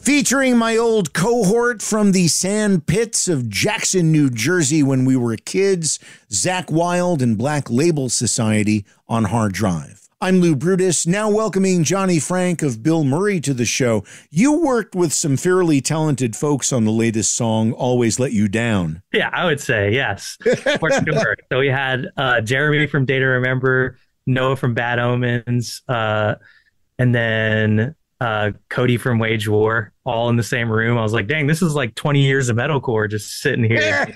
Featuring my old cohort from the sand pits of Jackson, New Jersey when we were kids, Zakk Wylde and Black Label Society on Hard Drive. I'm Lou Brutus, now welcoming Johnny Frank of Bill Murray to the show. You worked with some fairly talented folks on the latest song, Always Let You Down. Yeah, I would say yes, for sure. So we had Jeremy from Day to Remember, Noah from Bad Omens, and then Cody from Wage War, all in the same room. I was like, dang, this is like 20 years of metalcore just sitting here.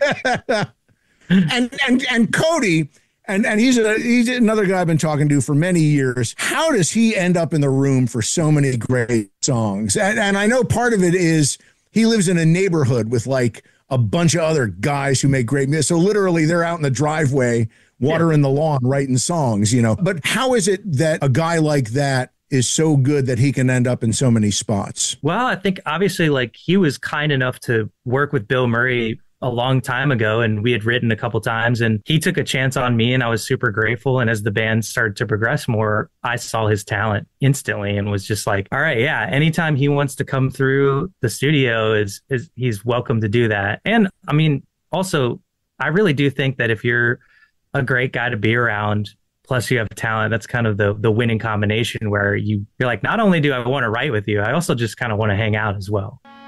and Cody, and he's another guy I've been talking to for many years. How does he end up in the room for so many great songs? And I know part of it is he lives in a neighborhood with like a bunch of other guys who make great music. So literally they're out in the driveway, watering the lawn, writing songs, you know. But how is it that a guy like that is so good that he can end up in so many spots? Well, I think obviously like he was kind enough to work with Bill Murray a long time ago, and we had written a couple times, and he took a chance on me, and I was super grateful. And as the band started to progress more, I saw his talent instantly and was just like, all right, yeah, anytime he wants to come through the studio is he's welcome to do that. And I mean, also, I really do think that if you're a great guy to be around, plus you have talent, that's kind of the winning combination where you're like, not only do I want to write with you, I also just kind of want to hang out as well.